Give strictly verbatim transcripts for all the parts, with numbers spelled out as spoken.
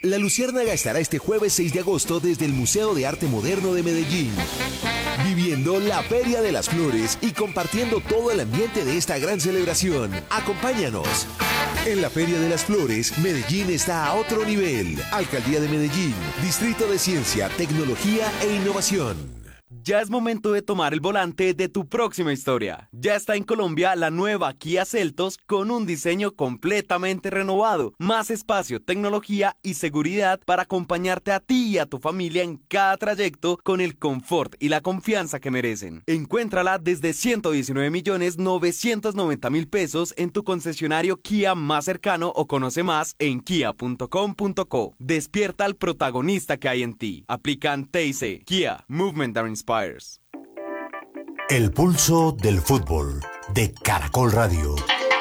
La Luciérnaga estará este jueves seis de agosto desde el Museo de Arte Moderno de Medellín, viviendo la Feria de las Flores y compartiendo todo el ambiente de esta gran celebración. Acompáñanos. En la Feria de las Flores, Medellín está a otro nivel. Alcaldía de Medellín, Distrito de Ciencia, Tecnología e Innovación. Ya es momento de tomar el volante de tu próxima historia. Ya está en Colombia la nueva Kia Seltos con un diseño completamente renovado, más espacio, tecnología y seguridad para acompañarte a ti y a tu familia en cada trayecto con el confort y la confianza que merecen. Encuéntrala desde ciento diecinueve millones novecientos noventa mil pesos en tu concesionario Kia más cercano o conoce más en kia punto com punto co. Despierta al protagonista que hay en ti. Aplican T I C. Kia, Movement that Inspires. El pulso del fútbol de Caracol Radio.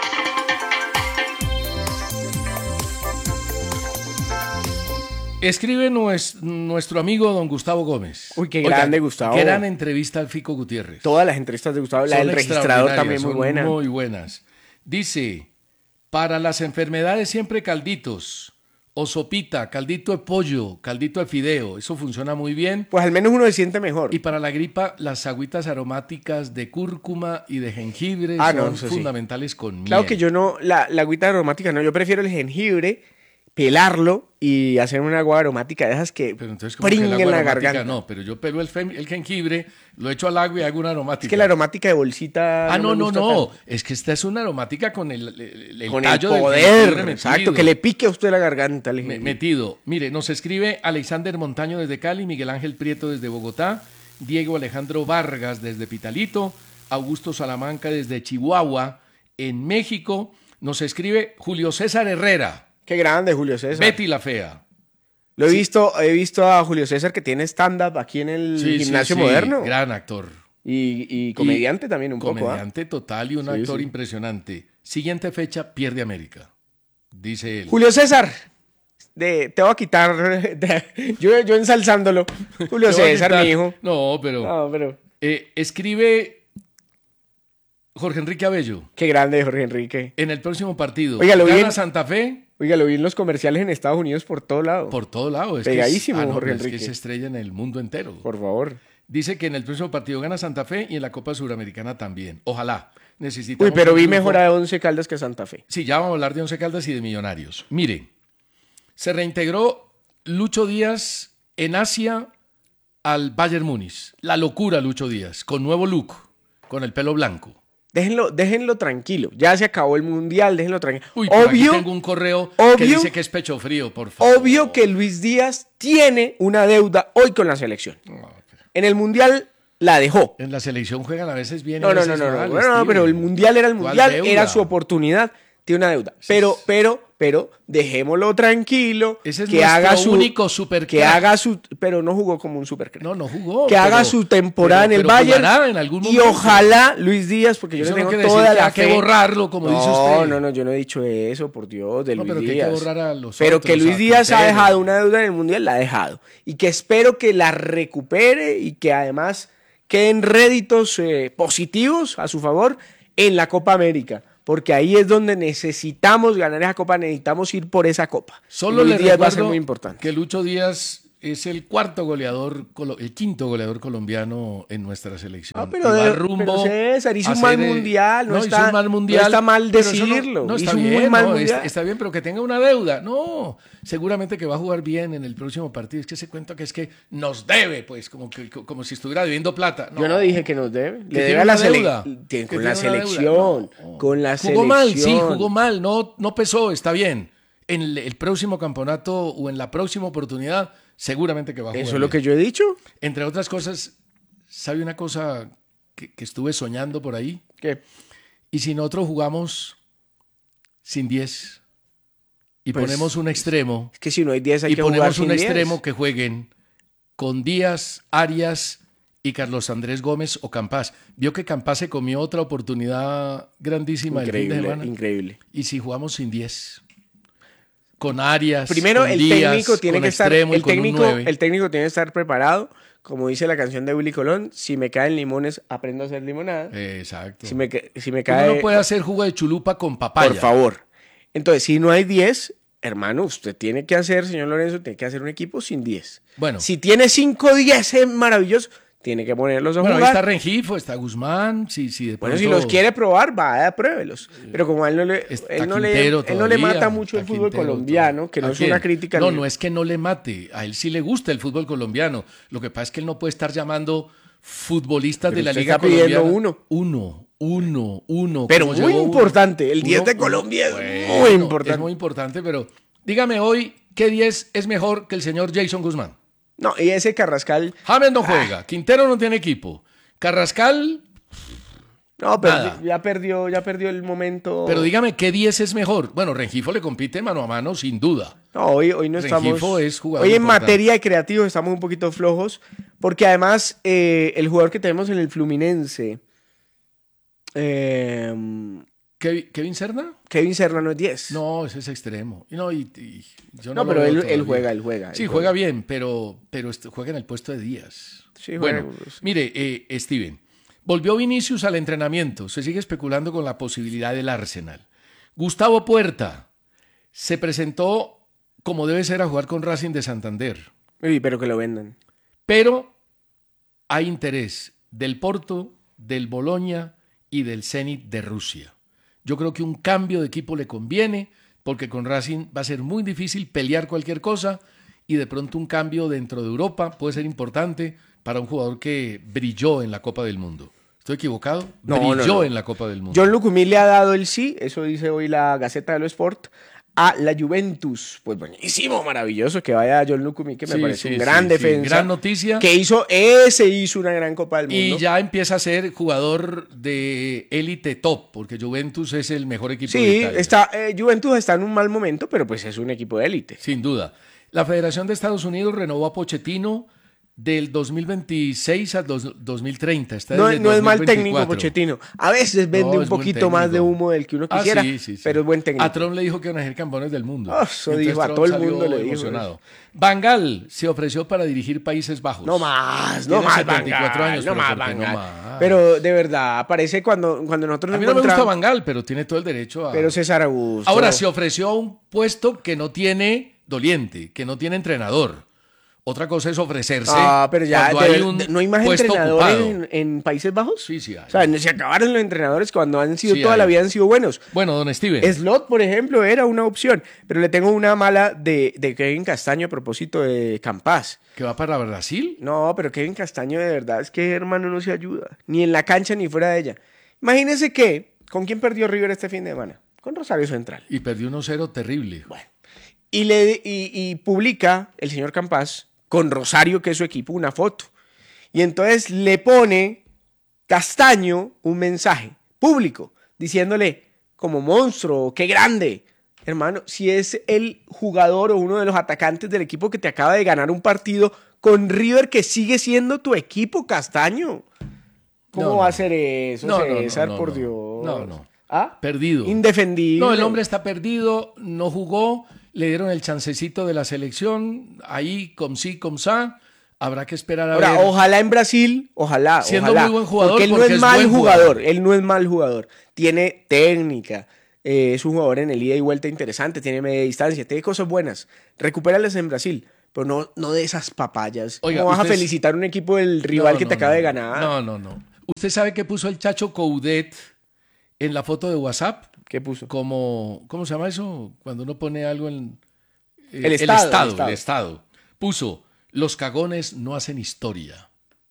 Escribe nues, nuestro amigo don Gustavo Gómez. Uy, qué grande, Oigan, Gustavo. Gran entrevista al Fico Gutiérrez. Todas las entrevistas de Gustavo, la Son del registrador también muy son buena. Muy buenas. Dice, para las enfermedades siempre calditos. O sopita, caldito de pollo, caldito de fideo, eso funciona muy bien. Pues al menos uno se siente mejor. Y para la gripa, las agüitas aromáticas de cúrcuma y de jengibre ah, son no, fundamentales sí. con miel. Claro que yo no, la, la agüita aromática no, yo prefiero el jengibre, pelarlo y hacer una agua aromática de esas que pringen en la garganta. No, pero yo pelo el, fem, el jengibre, lo echo al agua y hago una aromática. Es que la aromática de bolsita Ah, no, no, no, no. Tanto. Es que esta es una aromática con el, el, el con tallo el poder, del exacto, que le pique a usted la garganta. Me, metido. Mire, nos escribe Alexander Montaño desde Cali, Miguel Ángel Prieto desde Bogotá, Diego Alejandro Vargas desde Pitalito, Augusto Salamanca desde Chihuahua, en México. Nos escribe Julio César Herrera. Qué grande, Julio César. Betty la Fea. Lo he sí. visto, he visto a Julio César que tiene stand-up aquí en el sí, Gimnasio sí, sí. Moderno. Gran actor. Y, y comediante y también un comediante poco. Comediante ¿eh? total y un sí, actor sí. impresionante. Siguiente fecha, pierde América. Dice él. Julio César. De, te voy a quitar. De, yo, yo ensalzándolo. Julio César, mi hijo. No, pero. No, pero. Eh, escribe Jorge Enrique Abello. Qué grande, Jorge Enrique. En el próximo partido. Oiga, lo vi en Santa Fe. Oiga, lo vi en los comerciales en Estados Unidos por todo lado. Por todo lado. Es Pegadísimo, que es, ah, no, Jorge es Enrique. que es estrella en el mundo entero. Por favor. Dice que en el próximo partido gana Santa Fe y en la Copa Suramericana también. Ojalá. Necesitamos Uy, pero vi grupo. mejor a Once Caldas que a Santa Fe. Sí, ya vamos a hablar de Once Caldas y de Millonarios. Mire, se reintegró Lucho Díaz en Asia al Bayern Múnich. La locura, Lucho Díaz, con nuevo look, con el pelo blanco. Déjenlo, déjenlo tranquilo. Ya se acabó el mundial, déjenlo tranquilo. Uy, por obvio, aquí tengo un correo obvio, que dice que es pecho frío, por favor. Obvio que Luis Díaz tiene una deuda hoy con la selección. No, pero... En el mundial la dejó. En la selección juegan a veces bien. No, a no, veces no, no, mal, no, no, no, pero el mundial era el mundial, era su oportunidad. Tiene una deuda. Pero, pero, pero, dejémoslo tranquilo. Ese es que haga su único super Que haga su. Pero no jugó como un super crack. No, no jugó. Que pero, haga su temporada pero, en el Bayern. En algún y ojalá Luis Díaz, porque yo eso le tengo no toda la que fe. Hay que borrarlo, como no, dice usted. No, no, no, yo no he dicho eso, por Dios, de no, Luis pero Díaz. Que hay que borrar a los pero otros, que Luis Díaz Quintero. ha dejado una deuda en el mundial, la ha dejado. Y que espero que la recupere y que además queden réditos eh, positivos a su favor en la Copa América. Porque ahí es donde necesitamos ganar esa copa, necesitamos ir por esa copa. Solo le Díaz va a ser recuerdo muy importante. que Lucho Díaz es el cuarto goleador, el quinto goleador colombiano en nuestra selección. Ah, pero, de, rumbo pero César hizo un mal mundial, no, no, está, un mal mundial, no está mal decirlo. No, no está hizo bien, un muy mal no, mundial. Está, está bien, pero que tenga una deuda. No, seguramente que va a jugar bien en el próximo partido. Es que se cuenta que es que nos debe, pues, como, que, como si estuviera debiendo plata. No, yo no dije que nos debe. Le debe a la selección. Con la selección. No, con la selección. Jugó mal, sí, jugó mal. No, no pesó, está bien. En el, el próximo campeonato o en la próxima oportunidad, seguramente que va a jugar. Eso es lo que yo he dicho. Entre otras cosas, ¿sabe una cosa que, que estuve soñando por ahí? ¿Qué? Y si nosotros jugamos sin diez y pues, ponemos un extremo. Es que si no hay diez hay y que jugar sin ponemos un diez. extremo que jueguen con Díaz, Arias y Carlos Andrés Gómez o Campás. Vio que Campás se comió otra oportunidad grandísima increíble, el fin de semana. Increíble. Y si jugamos sin diez. Con Arias, primero con el Díaz, técnico tiene con que estar extremo y el con técnico un nueve. El técnico tiene que estar preparado, como dice la canción de Willy Colón, si me caen limones aprendo a hacer limonada. Exacto. Si me si me cae Uno no puede hacer jugo de chulupa con papaya. Por favor. Entonces, si no hay diez, hermano, usted tiene que hacer, señor Lorenzo, tiene que hacer un equipo sin diez. Bueno. Si tiene cinco diez es maravilloso, tiene que ponerlos a Bueno, jugar. ahí está Rengifo, está Guzmán, si, si de Bueno, pronto... si los quiere probar, vaya, pruébelos. Pero como a él no le, Está él no le, Quintero él no le todavía, mata mucho el está fútbol Quintero colombiano, que todo. no ¿A es quién? una crítica. No, ni- no es que no le mate, a él sí le gusta el fútbol colombiano. Lo que pasa es que él no puede estar llamando futbolistas Pero de la usted Liga está pidiendo Colombiana. uno. Uno, uno, uno. Pero como muy llegó uno. importante, el Uno, diez de uno. Colombia es Bueno, muy importante. Es muy importante, pero dígame hoy, ¿qué diez es mejor que el señor Jason Guzmán? No, y ese Carrascal, James no juega, Quintero no tiene equipo, Carrascal, no, pero Nada. ya perdió, ya perdió el momento. pero dígame, ¿qué diez es mejor? Bueno, Rengifo le compite mano a mano, sin duda. No, hoy, hoy no estamos. Rengifo es jugador Hoy en importante. materia de creativos estamos un poquito flojos, porque además eh, el jugador que tenemos en el Fluminense, eh, ¿Kevin, Kevin Serna? Kevin Serrano es diez. No, ese es extremo. Y no, y, y yo no No, lo pero veo él, todavía. él juega, él juega. Sí, él juega bien, pero, pero est- juega en el puesto de Díaz. Sí, juega, bueno, pues. mire, eh, Steven, volvió Vinicius al entrenamiento. Se sigue especulando con la posibilidad del Arsenal. Gustavo Puerta se presentó como debe ser a jugar con Racing de Santander. Uy, pero que lo vendan. Pero hay interés del Porto, del Boloña y del Zenit de Rusia. Yo creo que un cambio de equipo le conviene, porque con Racing va a ser muy difícil pelear cualquier cosa y de pronto un cambio dentro de Europa puede ser importante para un jugador que brilló en la Copa del Mundo. ¿Estoy equivocado? No, no, brilló no. en la Copa del Mundo. John Lucumí le ha dado el sí, eso dice hoy la Gaceta de lo Sport, a la Juventus. Pues buenísimo, maravilloso que vaya John Lucumí, que me Sí, parece sí, un gran sí, sí. defensa. Gran noticia. Que hizo, ese hizo una gran Copa del Mundo. Y ya empieza a ser jugador de élite top, porque Juventus es el mejor equipo de Sí, Italia. está, eh, Juventus está en un mal momento, pero pues es un equipo de élite. Sin duda. La Federación de Estados Unidos renovó a Pochettino del dos mil veintiséis a dos- 2030. Está No, desde no es mal técnico dos mil veinticuatro. Pochettino. A veces vende No, un es buen poquito más de técnico. humo del que uno Ah, quisiera, sí, sí, sí. pero es buen técnico. A Trump le dijo que iban a ser campeones del mundo. Ah, eso Entonces dijo, a Trump todo el salió mundo le dijo emocionado. Van Gaal se ofreció para dirigir Países Bajos. No más, no Tiene más, setenta Van y cuatro Gaal, años, no pero más, ¿por qué Van no Gaal? más? Pero de verdad, aparece cuando, cuando nosotros A mí no me gusta encontramos- Van Gaal, pero tiene todo el derecho a... Pero César Augusto. Ahora se ofreció a un puesto que no tiene doliente, que no tiene entrenador. Otra cosa es ofrecerse Ah, pero ya, cuando de- hay un de- ¿no hay más puesto entrenadores ocupado. en, en Países Bajos? Sí, sí hay. O sea, se acabaron los entrenadores cuando han sido, Sí toda hay. la vida han sido buenos. Bueno, don Steven. Slot, por ejemplo, era una opción, pero le tengo una mala de, de Kevin Castaño a propósito de Campas. ¿Que va para Brasil? No, pero Kevin Castaño de verdad es que hermano no se ayuda, ni en la cancha ni fuera de ella. Imagínese que, ¿con quién perdió River este fin de semana? Con Rosario Central. Y perdió uno cero terrible. Bueno, y, le, y, y publica el señor Campas con Rosario, que es su equipo, una foto. Y entonces le pone Castaño un mensaje público diciéndole, como monstruo, qué grande. Hermano, si es el jugador o uno de los atacantes del equipo que te acaba de ganar un partido con River, que sigue siendo tu equipo, Castaño. ¿Cómo No, va no. a ser eso, No, no, no, César, no, por no. Dios? No, no. ¿Ah? Perdido. Indefendible. No, el hombre está perdido, no jugó, le dieron el chancecito de la selección, ahí, com sí, com sa, habrá que esperar a Ahora, ver. ojalá en Brasil, ojalá. Siendo ojalá, muy buen jugador, porque él no porque es es mal buen jugador, jugador. él no es mal jugador. Tiene técnica, eh, es un jugador en el ida y vuelta interesante, tiene media distancia, tiene cosas buenas. Recupéralas en Brasil, pero no, no de esas papayas. Oiga, ¿Cómo vas a ustedes- felicitar a un equipo del rival No, que no, te acaba no, de no. ganar? No, no, no. ¿Usted sabe qué puso el Chacho Coudet en la foto de WhatsApp? ¿Qué puso? Como, ¿cómo se llama eso? Cuando uno pone algo en... eh, El estado, el estado, estado. el estado. Puso, los cagones no hacen historia.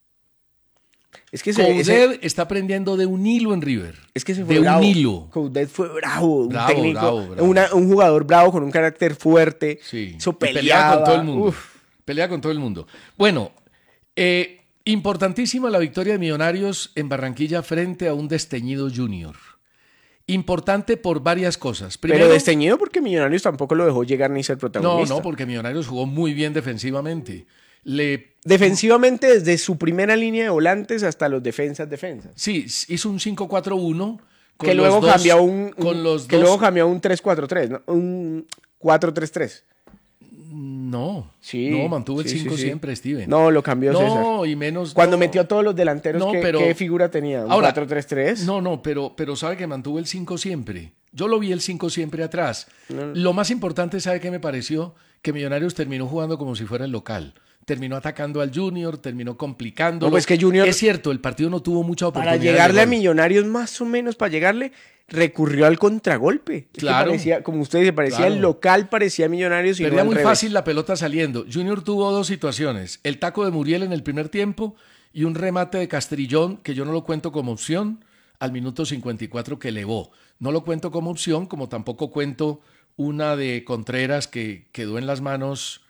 Es que, se, Coudet ese, está aprendiendo de un hilo en River. es que se fue de bravo. un hilo. Coudet fue bravo, Bravo, un técnico, bravo, bravo. una- un jugador bravo con un carácter fuerte. Sí. Eso Y pelea peleaba. con todo el mundo. Uf. Pelea con todo el mundo. Bueno, eh, importantísima la victoria de Millonarios en Barranquilla frente a un desteñido Junior. Importante por varias cosas. Primero, Pero desteñido porque Millonarios tampoco lo dejó llegar ni ser no, protagonista. no, porque Millonarios jugó muy bien defensivamente. Le, Defensivamente, desde su primera línea de volantes hasta los defensas, defensas. sí, hizo un cinco cuatro uno. con Que los luego dos- cambió a un, con un- los que dos- luego cambió a un tres cuatro tres, ¿no? Un cuatro tres tres. No, Sí. no, mantuvo el sí, cinco sí, sí. siempre, Steven. No, lo cambió César. No, y menos... Cuando no. metió a todos los delanteros, No, ¿qué, pero- qué figura tenía? ¿Un Ahora, cuatro tres tres? No, no, pero, pero sabe que mantuvo el cinco siempre. Yo lo vi el cinco siempre atrás. No. Lo más importante, ¿sabe qué me pareció? Que Millonarios terminó jugando como si fuera el local. Terminó atacando al Junior, terminó complicando. No, pues que Junior, es cierto, el partido no tuvo mucha oportunidad. Para llegarle de a gol. Millonarios, más o menos, para llegarle, recurrió al contragolpe. Es que Claro. parecía, como usted dice, parecía Claro. el local, parecía Millonarios y Perdía no al muy revés. fácil la pelota saliendo. Junior tuvo dos situaciones. El taco de Muriel en el primer tiempo y un remate de Castrillón, que yo no lo cuento como opción, al minuto cincuenta y cuatro que elevó. No lo cuento como opción, como tampoco cuento una de Contreras que quedó en las manos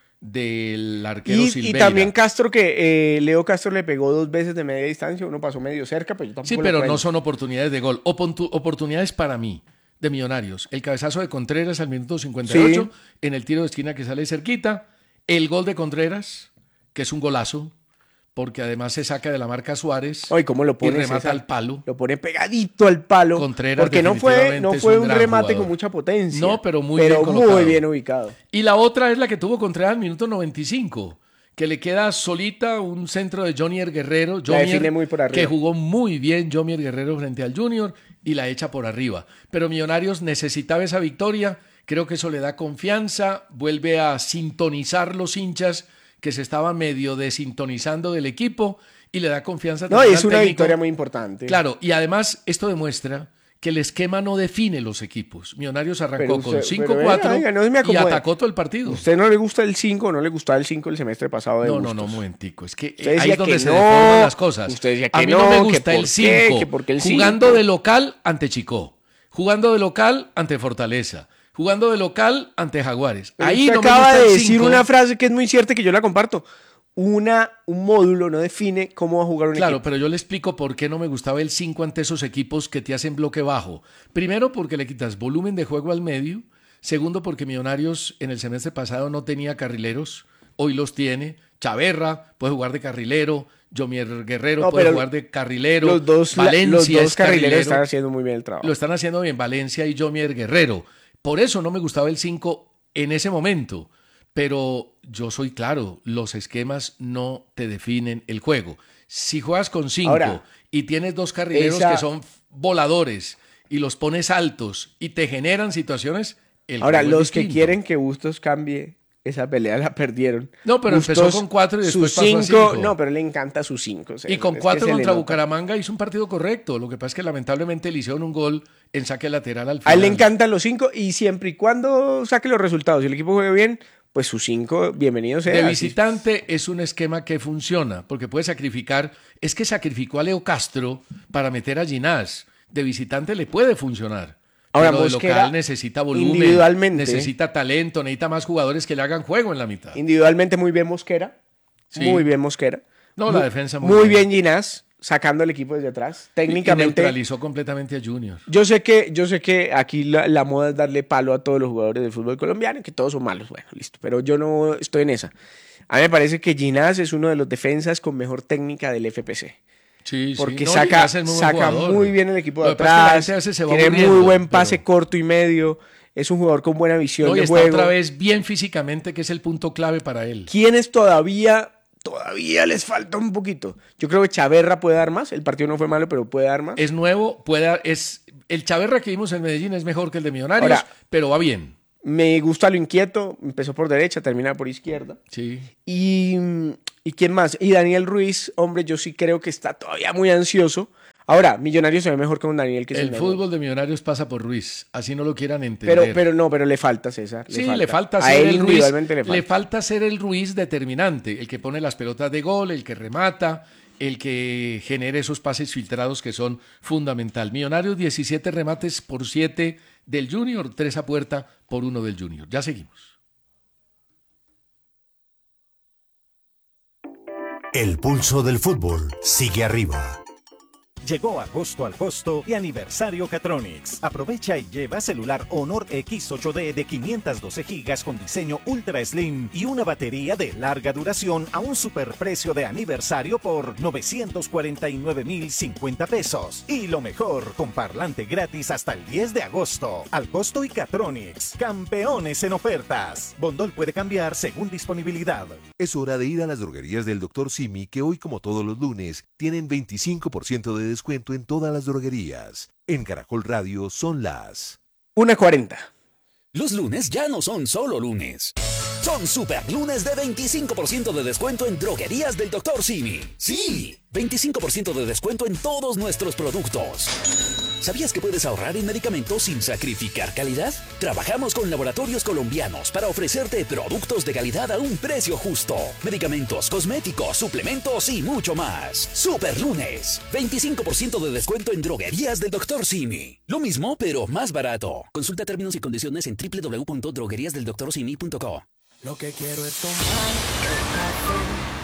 del arquero Y, y Silveira. también Castro, que eh, Leo Castro le pegó dos veces de media distancia, uno pasó medio cerca, pero yo tampoco Sí, lo pero cuento. no son oportunidades de gol. Oportu- oportunidades para mí, de Millonarios. El cabezazo de Contreras al minuto cincuenta y ocho, Sí. en el tiro de esquina que sale cerquita. El gol de Contreras, que es un golazo, porque además se saca de la marca Suárez Ay, ¿cómo lo pone, y remata César? al palo. Lo pone pegadito al palo. Contreras porque no fue, definitivamente no es fue un un, gran remate jugador. con mucha potencia. No, pero muy pero bien colocado. muy bien ubicado. Y la otra es la que tuvo Contreras al minuto noventa y cinco, que le queda solita un centro de Jonier Guerrero, La Jonier, define muy por arriba. que jugó muy bien Jonier Guerrero frente al Junior y la echa por arriba. Pero Millonarios necesitaba esa victoria, creo que eso le da confianza, vuelve a sintonizar los hinchas que se estaban medio desintonizando del equipo y le da confianza No, también es al una técnico. victoria muy importante. Claro, y además esto demuestra que el esquema no define los equipos. Millonarios arrancó Pero con usted- cinco pero cuatro venga, venga, no se me y acomode. atacó todo el partido. ¿Usted no le gusta el cinco? ¿No le gustaba el cinco el semestre pasado de No, no, Bustos? no, un momentico. Es que Usted ahí decía es donde que se no, deforman las cosas. usted decía A que mí no, no, me que gusta por el qué, cinco. que porque el Jugando cinco. de local ante Chicó. Jugando de local ante Fortaleza. Jugando de local ante Jaguares. Pero Ahí usted no me acaba gusta de el decir cinco. una frase que es muy cierta y que yo la comparto. Una, un módulo no define cómo va a jugar un Claro, equipo. pero yo le explico por qué no me gustaba el cinco ante esos equipos que te hacen bloque bajo. Primero, porque le quitas volumen de juego al medio. Segundo, porque Millonarios en el semestre pasado no tenía carrileros. Hoy los tiene. Chaverra puede jugar de carrilero. Jomier Guerrero No, puede pero jugar de carrilero. Los dos, la- Valencia los dos es carrileros carrilero. están haciendo muy bien el trabajo. Lo están haciendo bien Valencia y Jomier Guerrero. Por eso no me gustaba el cinco en ese momento. Pero yo soy claro, los esquemas no te definen el juego. Si juegas con cinco Ahora, y tienes dos carrileros esa- que son voladores y los pones altos y te generan situaciones, el Ahora, juego es los que distinto. quieren que Bustos cambie, esa pelea la perdieron. No, pero empezó con cuatro y después su pasó a cinco, cinco. No, pero le encanta su cinco. Y con cuatro contra Bucaramanga hizo un partido correcto. Lo que pasa es que lamentablemente le hicieron un gol en saque lateral al A final. él le encantan los cinco y siempre y cuando saque los resultados y el equipo juegue bien, pues sus cinco, bienvenido sea. De Así- visitante es un esquema que funciona, porque puede sacrificar, es que sacrificó a Leo Castro para meter a Ginás. De visitante le puede funcionar. Ahora, pero de Mosquera, local necesita volumen, individualmente, necesita talento, necesita más jugadores que le hagan juego en la mitad. Individualmente muy bien Mosquera. Sí. Muy bien Mosquera. No, Muy- la defensa muy Muy bien. bien Ginás, sacando el equipo desde atrás. Y Técnicamente. neutralizó completamente a Junior. Yo sé que, yo sé que aquí la, la moda es darle palo a todos los jugadores del fútbol colombiano, y que todos son malos. Bueno, listo. Pero yo no estoy en esa. A mí me parece que Ginás es uno de los defensas con mejor técnica del F P C. Sí, Porque sí. No, saca, Ginás es muy buen saca jugador. muy bien el equipo de Lo que pasa es que la atrás. gente a veces se va Tiene aburriendo, muy buen pase pero- corto y medio. Es un jugador con buena visión No, y de está juego. otra vez bien físicamente, que es el punto clave para él. ¿Quiénes todavía, todavía les falta un poquito? Yo creo que Chaverra puede dar más. El partido no fue malo, pero puede dar más. Es nuevo, puede dar- es el Chaverra que vimos en Medellín es mejor que el de Millonarios, Ahora- pero va bien. Me gusta lo inquieto. Empezó por derecha, termina por izquierda. Sí. Y, ¿y quién más? Y Daniel Ruiz, hombre, yo sí creo que está todavía muy ansioso. Ahora, Millonarios se ve mejor con Daniel que sin El Daniel. fútbol de Millonarios pasa por Ruiz, así no lo quieran entender. Pero, pero no, pero le falta, César. sí, le falta A ser él el Ruiz, individualmente le falta. le falta ser el Ruiz determinante, el que pone las pelotas de gol, el que remata, el que genere esos pases filtrados que son fundamental. Millonarios diecisiete remates por siete del Junior, tres a puerta por uno del Junior. Ya seguimos. El pulso del fútbol sigue arriba. Llegó agosto al costo y aniversario Catronics. Aprovecha y lleva celular Honor X ocho D de quinientos doce gigas con diseño Ultra Slim y una batería de larga duración a un superprecio de aniversario por novecientos cuarenta y nueve mil cincuenta pesos. Y lo mejor, con parlante gratis hasta el diez de agosto. Al costo y Catronics, campeones en ofertas. Bondol puede cambiar según disponibilidad. Es hora de ir a las droguerías del doctor Simi, que hoy, como todos los lunes, tienen veinticinco por ciento de descuento en todas las droguerías. En Caracol Radio son las una cuarenta. Los lunes ya no son solo lunes. Son super lunes de veinticinco por ciento de descuento en droguerías del doctor Simi. Sí, veinticinco por ciento de descuento en todos nuestros productos. ¿Sabías que puedes ahorrar en medicamentos sin sacrificar calidad? Trabajamos con laboratorios colombianos para ofrecerte productos de calidad a un precio justo. Medicamentos, cosméticos, suplementos y mucho más. Super lunes, veinticinco por ciento de descuento en droguerías del doctor Simi. Lo mismo, pero más barato. Consulta términos y condiciones en doble u doble u doble u punto droguerías del doctor simi punto co. Lo que quiero es tomar café